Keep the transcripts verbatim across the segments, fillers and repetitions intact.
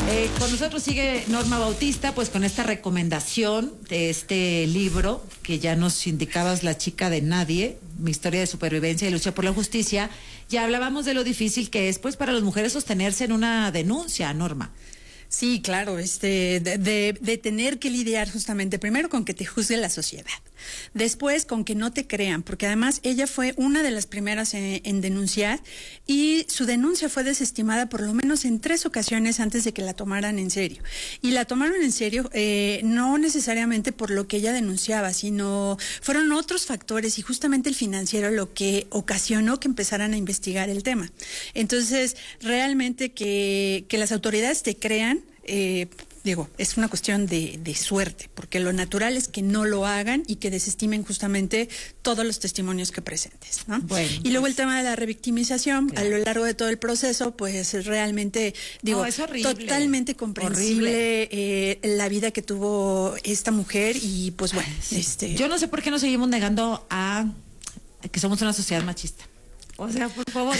Eh, con nosotros sigue Norma Bautista, pues con esta recomendación de este libro que ya nos indicabas, La chica de nadie, mi historia de supervivencia y lucha por la justicia. Ya hablábamos de lo difícil que es, pues, para las mujeres sostenerse en una denuncia, Norma. Sí, claro, este, de, de, de tener que lidiar justamente primero con que te juzgue la sociedad, después con que no te crean, porque además ella fue una de las primeras en, en denunciar y su denuncia fue desestimada por lo menos en tres ocasiones antes de que la tomaran en serio. Y la tomaron en serio eh, no necesariamente por lo que ella denunciaba, sino fueron otros factores y justamente el financiero lo que ocasionó que empezaran a investigar el tema. Entonces, realmente que, que las autoridades te crean, Eh, digo, es una cuestión de, de suerte, porque lo natural es que no lo hagan y que desestimen justamente todos los testimonios que presentes, ¿no? Bueno, y luego pues, el tema de la revictimización, claro, a lo largo de todo el proceso, pues es realmente, digo, no, es horrible, totalmente comprensible eh, la vida que tuvo esta mujer y pues bueno, sí. este... Yo no sé por qué nos seguimos negando a que somos una sociedad machista. O sea, por favor,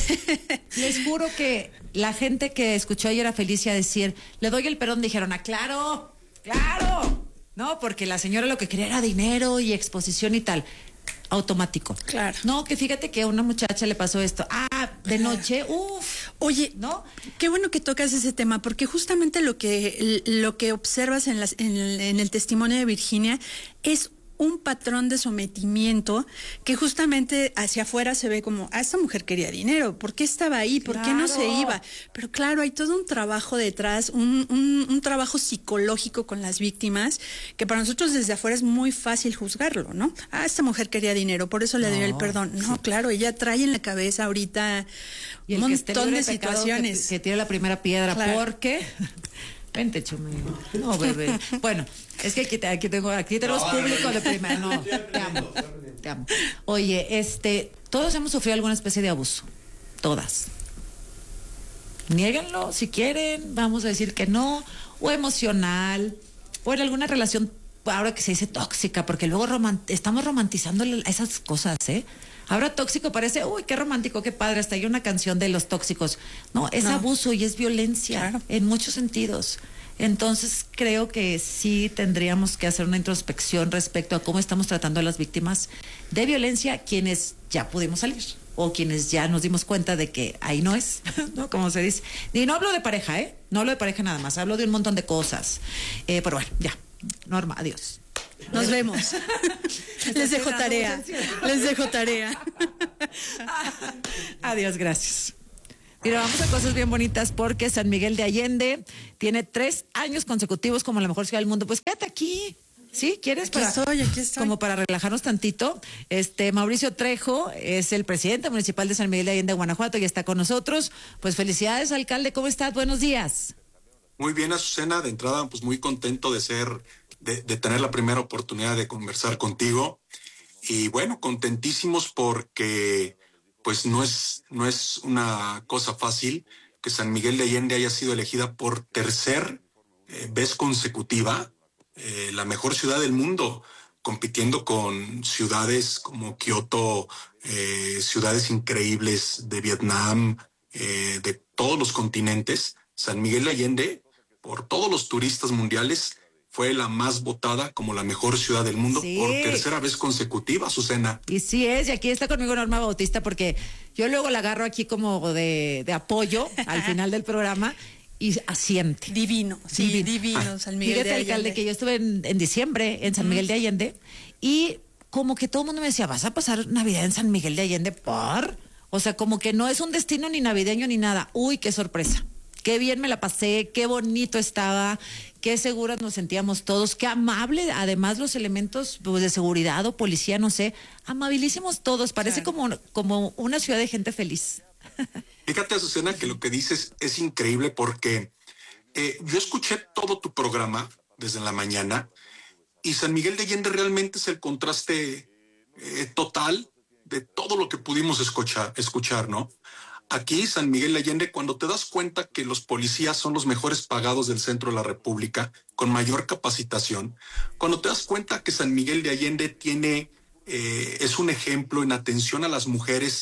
les juro que la gente que escuchó ayer a Felicia decir, le doy el perdón, dijeron, ah, claro, claro, no, porque la señora lo que quería era dinero y exposición y tal, automático. Claro. No, que fíjate que a una muchacha le pasó esto, ah, de noche, uff. Oye, ¿no? Qué bueno que tocas ese tema, porque justamente lo que, lo que observas en, las, en, el, en el testimonio de Virginia es un patrón de sometimiento que justamente hacia afuera se ve como, ah, esta mujer quería dinero, ¿por qué estaba ahí? ¿Por claro. qué no se iba? Pero claro, hay todo un trabajo detrás, un, un, un trabajo psicológico con las víctimas, que para nosotros desde afuera es muy fácil juzgarlo, ¿no? Ah, esta mujer quería dinero, por eso le no, dio el perdón. No, sí. Claro, ella trae en la cabeza ahorita y un montón de, de situaciones. Que, que tire la primera piedra, claro. porque... Vente, Chumi. No, bebé. Bueno, es que aquí, aquí tengo, aquí tenemos no, público no, de primera. No, te amo, te amo. Oye, este, todos hemos sufrido alguna especie de abuso. Todas. Niéguenlo si quieren, vamos a decir que no, o emocional, o en alguna relación, ahora que se dice tóxica, porque luego romant- estamos romantizando esas cosas, ¿eh? Ahora tóxico parece, uy, qué romántico, qué padre, hasta hay una canción de los tóxicos. No, es no. abuso y es violencia, claro, en muchos sentidos. Entonces, creo que sí tendríamos que hacer una introspección respecto a cómo estamos tratando a las víctimas de violencia, quienes ya pudimos salir, o quienes ya nos dimos cuenta de que ahí no es, ¿no? Como se dice. Y no hablo de pareja, ¿eh? No hablo de pareja nada más, hablo de un montón de cosas. Eh, pero bueno, ya. Norma, adiós. Nos vemos. Les dejo tarea. Les dejo tarea. Adiós, gracias. Mira, vamos a cosas bien bonitas porque San Miguel de Allende tiene tres años consecutivos como la mejor ciudad del mundo. Pues quédate aquí. ¿Sí? ¿Quieres? Aquí para, estoy, aquí estoy. Como para relajarnos tantito. Este, Mauricio Trejo es el presidente municipal de San Miguel de Allende, Guanajuato, y está con nosotros. Pues felicidades, alcalde. ¿Cómo estás? Buenos días. Muy bien, Azucena. De entrada, pues muy contento de ser... De, de tener la primera oportunidad de conversar contigo y bueno, contentísimos porque pues no es, no es una cosa fácil que San Miguel de Allende haya sido elegida por tercer eh, vez consecutiva eh, la mejor ciudad del mundo, compitiendo con ciudades como Kioto, eh, ciudades increíbles de Vietnam, eh, de todos los continentes. San Miguel de Allende, por todos los turistas mundiales, fue la más votada como la mejor ciudad del mundo, sí, por tercera vez consecutiva, Azucena. Y sí es, y aquí está conmigo Norma Bautista, porque yo luego la agarro aquí como de, de apoyo al final del programa y asiente. Divino, sí, divino, divino ah, San Miguel fíjate, de Allende. Alcalde, que yo estuve en, en diciembre en San Miguel de Allende y como que todo el mundo me decía, ¿vas a pasar Navidad en San Miguel de Allende? ¿Por? O sea, como que no es un destino ni navideño ni nada. Uy, qué sorpresa. Qué bien me la pasé, qué bonito estaba, qué seguras nos sentíamos todos, qué amable, además los elementos pues, de seguridad o policía, no sé, amabilísimos todos, parece claro. como, como una ciudad de gente feliz. Fíjate, Azucena, que lo que dices es increíble porque eh, yo escuché todo tu programa desde la mañana y San Miguel de Allende realmente es el contraste eh, total de todo lo que pudimos escuchar, escuchar, ¿no? Aquí, San Miguel de Allende, cuando te das cuenta que los policías son los mejores pagados del centro de la República, con mayor capacitación, cuando te das cuenta que San Miguel de Allende tiene, eh, es un ejemplo en atención a las mujeres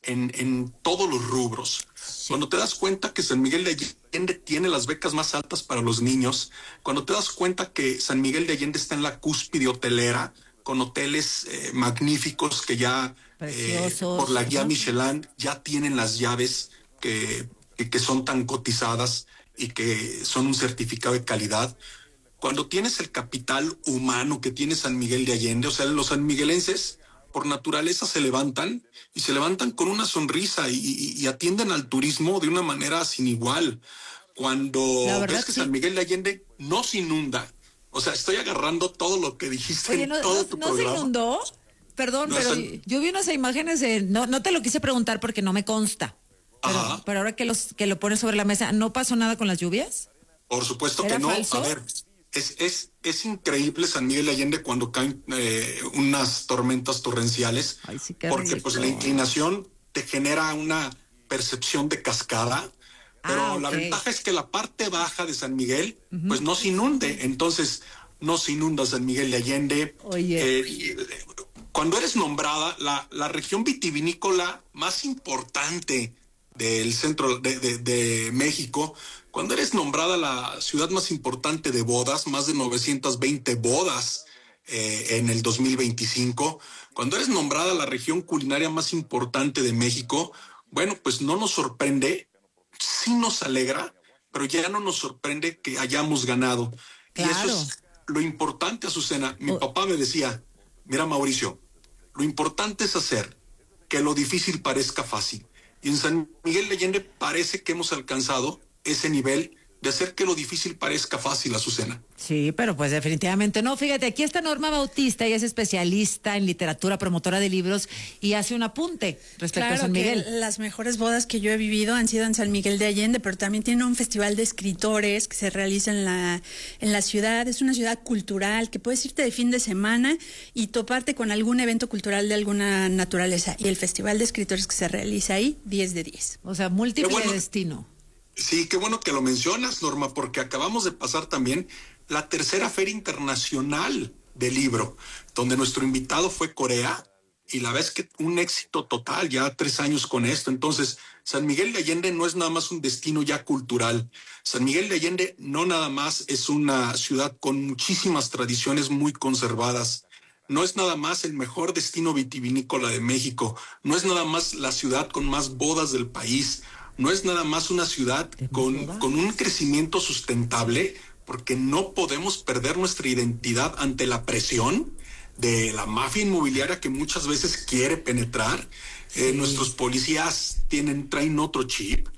en, en todos los rubros. Sí. Cuando te das cuenta que San Miguel de Allende tiene las becas más altas para los niños, cuando te das cuenta que San Miguel de Allende está en la cúspide hotelera, con hoteles eh, magníficos que ya eh, por la guía, ¿no?, Michelin ya tienen las llaves que, que, que son tan cotizadas y que son un certificado de calidad. Cuando tienes el capital humano que tiene San Miguel de Allende, o sea, los sanmiguelenses por naturaleza se levantan y se levantan con una sonrisa y, y, y atienden al turismo de una manera sin igual. Cuando ves que sí, San Miguel de Allende no se inunda, o sea, estoy agarrando todo lo que dijiste. Oye, en no, todo no, tu ¿no programa. se inundó? Perdón, No, pero San... yo vi unas imágenes de... No, no te lo quise preguntar porque no me consta. Pero, pero ahora que, los, que lo pones sobre la mesa, ¿no pasó nada con las lluvias? Por supuesto que no. ¿Falso? A ver, es, es, es increíble San Miguel de Allende cuando caen eh, unas tormentas torrenciales. Ay, sí, qué porque rico. Pues la inclinación te genera una percepción de cascada. Pero ah, okay. La ventaja es que la parte baja de San Miguel, uh-huh, pues no se inunde. Entonces, no se inunda San Miguel de Allende. Oye. Eh, cuando eres nombrada la, la región vitivinícola más importante del centro de, de, de México, cuando eres nombrada la ciudad más importante de bodas, más de novecientas veinte bodas eh, en el dos mil veinticinco, cuando eres nombrada la región culinaria más importante de México, bueno, pues no nos sorprende, sí nos alegra, pero ya no nos sorprende que hayamos ganado. Claro. Y eso es lo importante, Azucena. Mi oh. papá me decía, mira, Mauricio, lo importante es hacer que lo difícil parezca fácil. Y en San Miguel de Allende parece que hemos alcanzado ese nivel de hacer que lo difícil parezca fácil, Azucena. Sí, pero pues definitivamente no. Fíjate, aquí está Norma Bautista, ella es especialista en literatura, promotora de libros y hace un apunte respecto claro a San Miguel. Que las mejores bodas que yo he vivido han sido en San Miguel de Allende, pero también tiene un festival de escritores que se realiza en la, en la ciudad. Es una ciudad cultural que puedes irte de fin de semana y toparte con algún evento cultural de alguna naturaleza. Y el festival de escritores que se realiza ahí, diez de diez. O sea, múltiple bueno. destino. Sí, qué bueno que lo mencionas, Norma, porque acabamos de pasar también la tercera Feria Internacional del Libro, donde nuestro invitado fue Corea, y la verdad es que un éxito total, ya tres años con esto. Entonces, San Miguel de Allende no es nada más un destino ya cultural. San Miguel de Allende no nada más es una ciudad con muchísimas tradiciones muy conservadas. No es nada más el mejor destino vitivinícola de México. No es nada más la ciudad con más bodas del país. No es nada más una ciudad con, con un crecimiento sustentable, porque no podemos perder nuestra identidad ante la presión de la mafia inmobiliaria que muchas veces quiere penetrar. Sí. Eh, nuestros policías tienen, traen otro chip.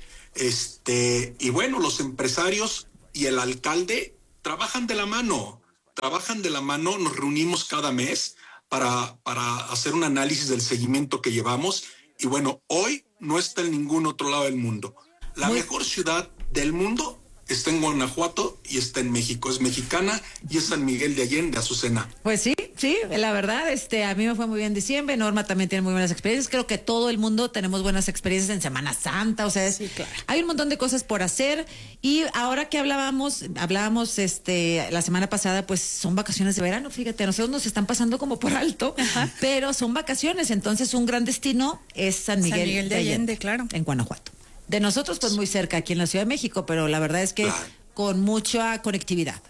Este, y bueno, los empresarios y el alcalde trabajan de la mano, trabajan de la mano, nos reunimos cada mes para, para hacer un análisis del seguimiento que llevamos. Y bueno, hoy no está en ningún otro lado del mundo. La Muy... mejor ciudad del mundo está en Guanajuato y está en México. Es mexicana y es San Miguel de Allende, Azucena. Pues sí, sí, la verdad, este, a mí me fue muy bien diciembre. Norma también tiene muy buenas experiencias. Creo que todo el mundo tenemos buenas experiencias en Semana Santa. O sea, es, sí, claro. Hay un montón de cosas por hacer. Y ahora que hablábamos, hablábamos este, la semana pasada, pues son vacaciones de verano. Fíjate, a nosotros nos están pasando como por alto, ajá, pero son vacaciones. Entonces, un gran destino es San Miguel, San Miguel de, de Allende, Allende, claro. En Guanajuato. De nosotros, pues muy cerca, aquí en la Ciudad de México, pero la verdad es que claro, con mucha conectividad.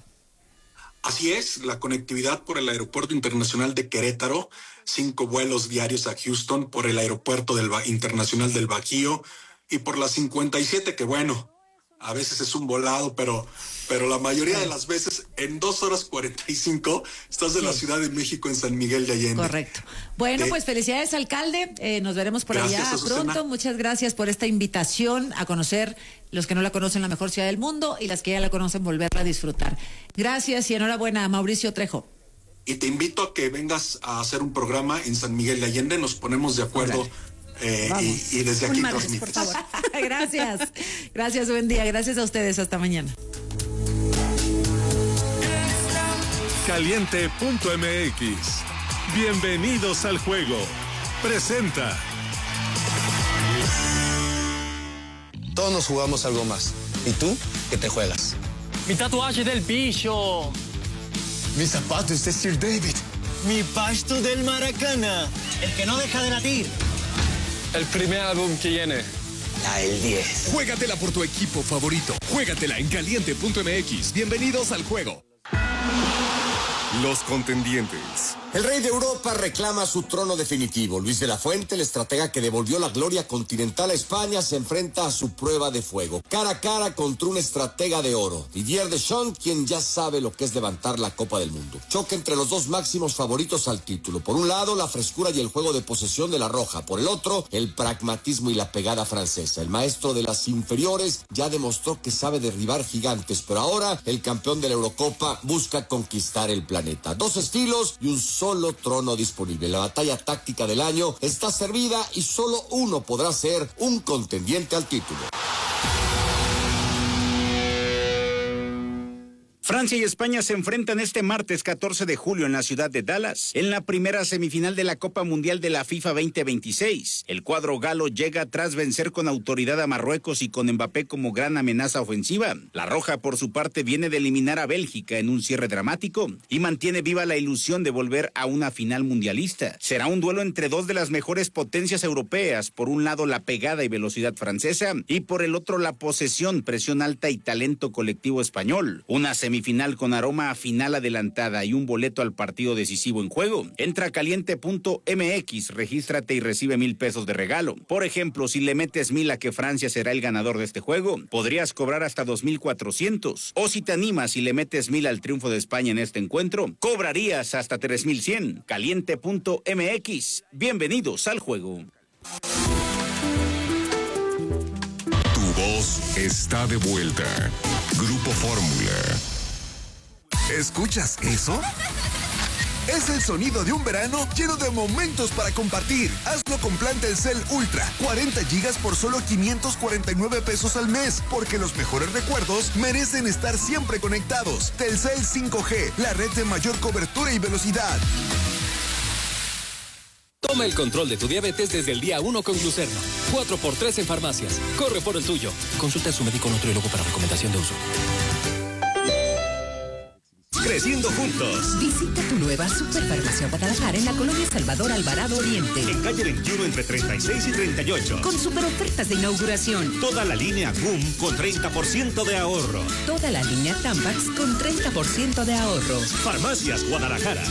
Así es, la conectividad por el Aeropuerto Internacional de Querétaro, cinco vuelos diarios a Houston, por el Aeropuerto del ba- Internacional del Bajío y por la cincuenta y siete, que bueno, a veces es un volado, pero, pero la mayoría sí, de las veces en dos horas cuarenta y cinco estás de sí, la Ciudad de México en San Miguel de Allende. Correcto. Bueno, eh, pues felicidades, alcalde. Eh, nos veremos por allá pronto. Azucena. Muchas gracias por esta invitación a conocer, los que no la conocen, la mejor ciudad del mundo, y las que ya la conocen, volverla a disfrutar. Gracias y enhorabuena, Mauricio Trejo. Y te invito a que vengas a hacer un programa en San Miguel de Allende. Nos ponemos de acuerdo. Eh, y, y desde aquí transmites. Por favor. Gracias. Gracias, buen día. Gracias a ustedes. Hasta mañana. Caliente punto m x. Bienvenidos al juego. Presenta. Todos nos jugamos algo más. ¿Y tú qué te juegas? Mi tatuaje del pillo. Mis zapatos de Sir David. Mi pasto del Maracana. El que no deja de latir. El primer álbum que viene. La del diez. Juégatela por tu equipo favorito. Juégatela en caliente punto m x. Bienvenidos al juego. Los contendientes. El rey de Europa reclama su trono definitivo. Luis de la Fuente, el estratega que devolvió la gloria continental a España, se enfrenta a su prueba de fuego. Cara a cara contra un estratega de oro. Didier Deschamps, quien ya sabe lo que es levantar la Copa del Mundo. Choque entre los dos máximos favoritos al título. Por un lado, la frescura y el juego de posesión de la Roja. Por el otro, el pragmatismo y la pegada francesa. El maestro de las inferiores ya demostró que sabe derribar gigantes, pero ahora el campeón de la Eurocopa busca conquistar el planeta. Dos estilos y un solo trono disponible. La batalla táctica del año está servida y solo uno podrá ser un contendiente al título. Francia y España se enfrentan este martes catorce de julio en la ciudad de Dallas, en la primera semifinal de la Copa Mundial de la FIFA veinte veintiséis. El cuadro galo llega tras vencer con autoridad a Marruecos y con Mbappé como gran amenaza ofensiva. La Roja, por su parte, viene de eliminar a Bélgica en un cierre dramático y mantiene viva la ilusión de volver a una final mundialista. Será un duelo entre dos de las mejores potencias europeas, por un lado la pegada y velocidad francesa y por el otro la posesión, presión alta y talento colectivo español. Una semifinal final con aroma a final adelantada y un boleto al partido decisivo en juego. Entra a caliente punto m x, regístrate y recibe mil pesos de regalo. Por ejemplo, si le metes mil a que Francia será el ganador de este juego, podrías cobrar hasta dos mil cuatrocientos. O si te animas y le metes mil al triunfo de España en este encuentro, cobrarías hasta tres mil cien. caliente punto m x. Bienvenidos al juego. Tu voz está de vuelta. Grupo Fórmula. ¿Escuchas eso? Es el sonido de un verano lleno de momentos para compartir. Hazlo con plan Telcel Ultra. cuarenta gigas por solo quinientos cuarenta y nueve pesos al mes. Porque los mejores recuerdos merecen estar siempre conectados. Telcel cinco G, la red de mayor cobertura y velocidad. Toma el control de tu diabetes desde el día uno con Glucerna. cuatro por tres en farmacias. Corre por el tuyo. Consulta a su médico nutriólogo para recomendación de uso. Creciendo juntos. Visita tu nueva Superfarmacia Guadalajara en la colonia Salvador Alvarado Oriente. En calle veintiuno entre treinta y seis y treinta y ocho. Con super ofertas de inauguración. Toda la línea Boom con treinta por ciento de ahorro. Toda la línea Tampax con treinta por ciento de ahorro. Farmacias Guadalajara.